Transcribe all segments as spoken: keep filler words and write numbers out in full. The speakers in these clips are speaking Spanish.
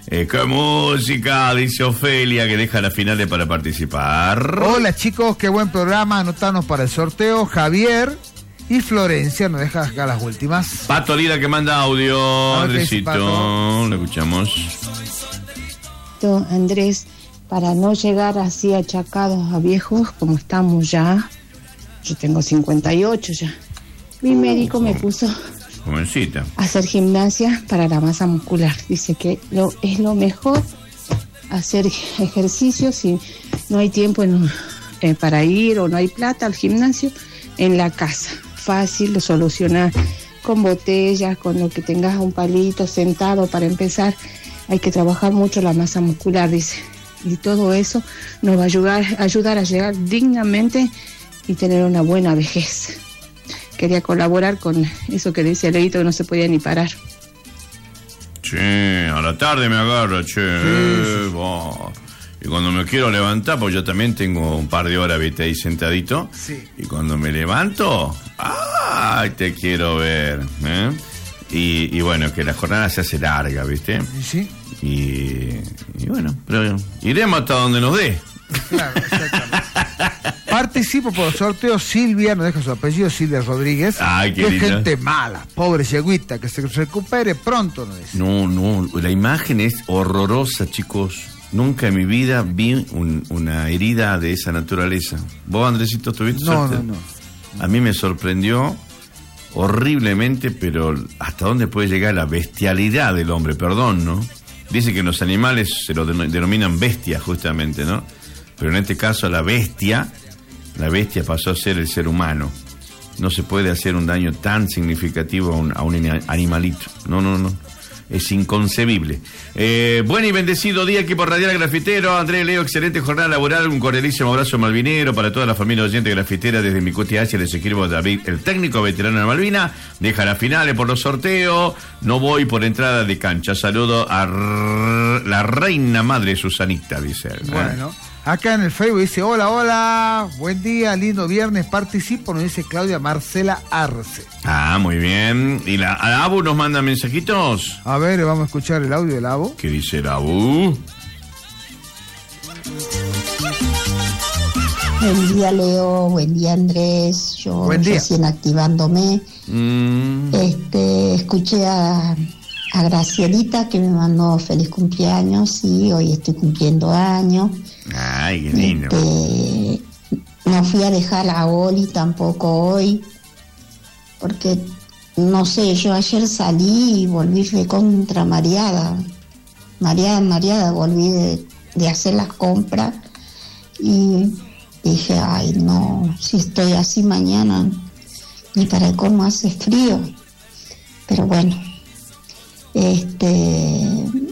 Eh, ¿Qué música? Dice Ofelia, que deja las finales para participar. Hola chicos, qué buen programa. Anotanos para el sorteo. Javier y Florencia nos deja acá las últimas. Pato Lira que manda audio. Andresito, lo escuchamos. Andrés, para no llegar así achacados a viejos como estamos ya, yo tengo cincuenta y ocho ya, mi médico me puso jovencita a hacer gimnasia para la masa muscular. Dice que lo, es lo mejor hacer ejercicio si no hay tiempo en, eh, para ir o no hay plata al gimnasio, en la casa. Fácil de solucionar con botellas, con lo que tengas un palito sentado para empezar. Hay que trabajar mucho la masa muscular, dice. Y todo eso nos va a ayudar, ayudar a llegar dignamente y tener una buena vejez. Quería colaborar con eso que dice Leito, que no se podía ni parar. Che, a la tarde me agarra, che. Sí, sí. Oh. Y cuando me quiero levantar, pues yo también tengo un par de horas, viste, ahí sentadito. Sí. Y cuando me levanto, ¡ay, te quiero ver! ¿eh? Y, y bueno, que la jornada se hace larga, ¿viste? Sí. Y, y bueno, pero iremos hasta donde nos dé. Claro, exactamente. Participo por el sorteo. Silvia, nos deja su apellido, Silvia Rodríguez. Ay, qué que linda. Es gente mala, pobre yeguita, que se recupere pronto, ¿no es? No, no, la imagen es horrorosa, chicos. Nunca en mi vida vi un, una herida de esa naturaleza. ¿Vos, Andresito, tuviste no, suerte? No, no, no. A mí me sorprendió horriblemente, pero hasta dónde puede llegar la bestialidad del hombre, perdón, ¿no? Dice que los animales se lo denominan bestia, justamente, ¿no? Pero en este caso la bestia, la bestia pasó a ser el ser humano. No se puede hacer un daño tan significativo a un, a un animalito. No, no, no. Es inconcebible. Eh, buen y bendecido día, equipo radial grafitero. Andrés, Leo, excelente jornada laboral. Un cordialísimo abrazo malvinero para toda la familia oyente grafitera. Desde mi Cuti H les escribo a David, el técnico veterano de Malvina. Deja las finales por los sorteos. No voy por entrada de cancha. Saludo a r- la reina madre Susanita, dice él. Bueno. Acá en el Facebook dice, hola, hola, buen día, lindo viernes, participo, nos dice Claudia Marcela Arce. Ah, muy bien. ¿Y la, la Abu nos manda mensajitos? A ver, vamos a escuchar el audio del Abu. ¿Qué dice el Abu? Buen día, Leo, buen día, Andrés, yo buen día. Recién activándome. Mm. Este, escuché a... a Gracielita, que me mandó feliz cumpleaños, y hoy estoy cumpliendo años. Ay, qué lindo. Este, no fui a dejar a Oli tampoco hoy, porque, no sé, yo ayer salí y volví recontra mareada, mareada, mareada, volví de, de hacer las compras, y dije, ay, no, si estoy así mañana, ni para cómo hace frío, pero bueno. Este,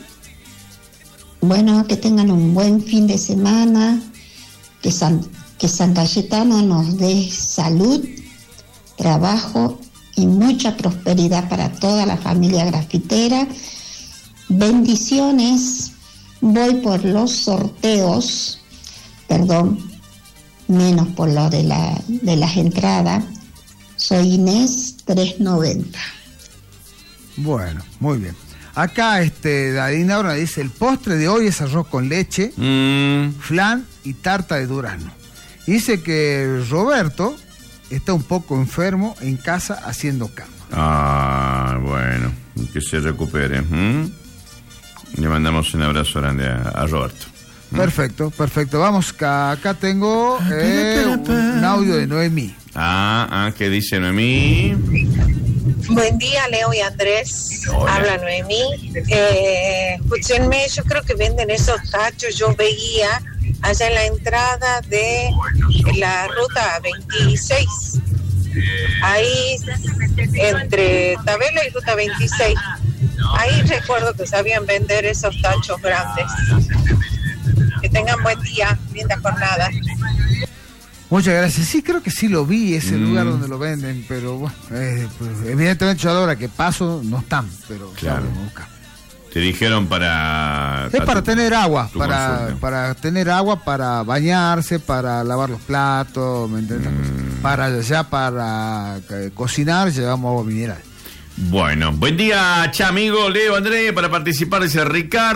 bueno, que tengan un buen fin de semana, que San, que San Cayetano nos dé salud, trabajo y mucha prosperidad para toda la familia grafitera. Bendiciones. Voy por los sorteos, perdón, menos por lo de la de las entradas. Soy Inés trescientos noventa. Bueno, muy bien. Acá este Dadina ahora dice, el postre de hoy es arroz con leche, mm. flan y tarta de durazno. Y dice que Roberto está un poco enfermo en casa haciendo cama. Ah, bueno, que se recupere. ¿Mm? Le mandamos un abrazo grande a, a Roberto. ¿Mm? Perfecto, perfecto. Vamos, acá, acá tengo eh, un audio de Noemí. Ah, ah, ¿qué dice Noemí? Buen día, Leo y Andrés. Hola. Habla Noemí. Eh, escúchenme, yo creo que venden esos tachos. Yo veía allá en la entrada de la ruta veintiséis. Ahí, entre Tabela y ruta veintiséis. Ahí recuerdo que sabían vender esos tachos grandes. Que tengan buen día, linda jornada. Muchas gracias. Sí, creo que sí lo vi, ese mm. lugar donde lo venden, pero bueno, eh, pues, evidentemente yo ahora que paso no están, pero claro. Nunca. Te dijeron para... Es para, para tu, tener agua, para, para, para tener agua, para bañarse, para lavar los platos, ¿me entiendes? Mm. Para ya para eh, cocinar llevamos agua mineral. Bueno, buen día, cha amigo, Leo, Andrés, para participar dice Ricardo.